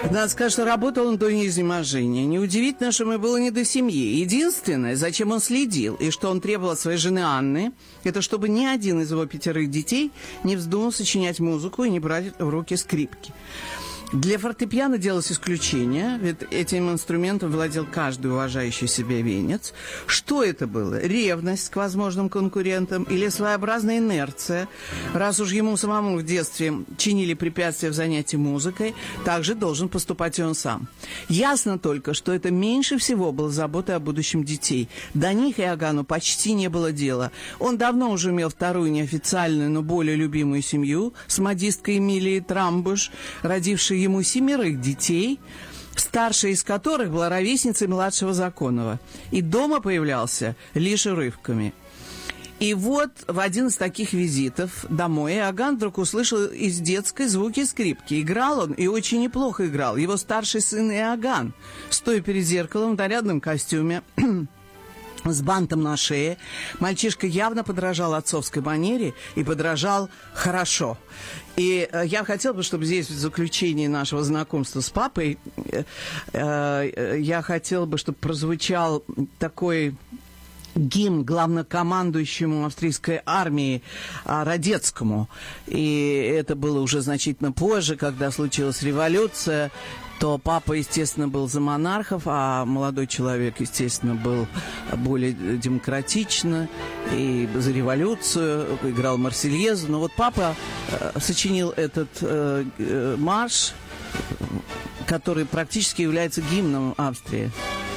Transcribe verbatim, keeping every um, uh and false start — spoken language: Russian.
Надо сказать, что работал он до изнеможения. Неудивительно, что ему было не до семьи. Единственное, зачем он следил, и что он требовал от своей жены Анны, это чтобы ни один из его пятерых детей не вздумал сочинять музыку и не брать в руки скрипки. Для фортепиано делалось исключение, ведь этим инструментом владел каждый уважающий себя венец. Что это было? Ревность к возможным конкурентам или своеобразная инерция? Раз уж ему самому в детстве чинили препятствия в занятии музыкой, так же должен поступать и он сам. Ясно только, что это меньше всего было заботой о будущем детей. До них Иоганну почти не было дела. Он давно уже имел вторую неофициальную, но более любимую семью с модисткой Эмилией Трамбуш, родившей ему семерых детей, старшая из которых была ровесницей младшего Законова. И дома появлялся лишь урывками. И вот в один из таких визитов домой Иоганн вдруг услышал из детской звуки скрипки. Играл он, и очень неплохо играл. Его старший сын Иоганн, стоя перед зеркалом в нарядном костюме, с бантом на шее. Мальчишка явно подражал отцовской манере и подражал хорошо. И э, я хотела бы, чтобы здесь в заключении нашего знакомства с папой э, э, я хотела бы, чтобы прозвучал такой гимн главнокомандующему австрийской армии а, Радецкому. И это было уже значительно позже, когда случилась революция. То папа, естественно, был за монархов, а молодой человек, естественно, был более демократично и за революцию, играл Марсельезу. Но вот папа э, сочинил этот э, э, марш, который практически является гимном Австрии.